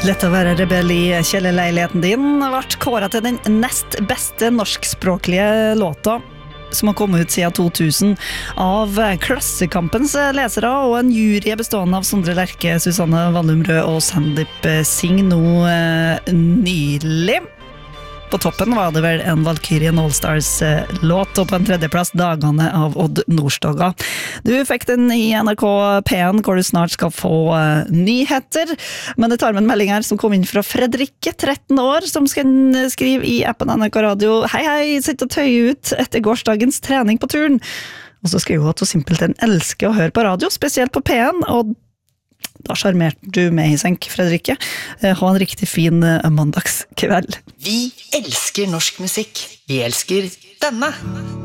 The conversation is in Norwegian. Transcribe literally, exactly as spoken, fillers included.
Lett å være rebell i kjellerleiligheten din ble kåret til den nest beste norskspråklige låta som har kommet ut siden to tusen av Klassekampens lesere og en jury bestående av Sondre Lerche, Susanne Wallumrød og Sandeep Singh nå eh, nylig. På toppen var det vel en Valkyrien All-Stars-låt, og på en tredjeplass Dagene av Odd Nordstoga. Du fikk den i N R K P en, hvor du snart skal få uh, nyheter, men det tar med en melding her som kom inn fra Fredrikke, tretten år, som skal skrive i appen N R K Radio: Hei, hei, sitter og tøyer ut etter gårsdagens trening på turen. Og så skriver hun at hun simpelthen elsker å høre på radio, spesielt på P en, og da charmerte du med i senk, Fredrikke. Ha en riktig fin mandagskveld. Vi elsker norsk musikk. Vi elsker denne.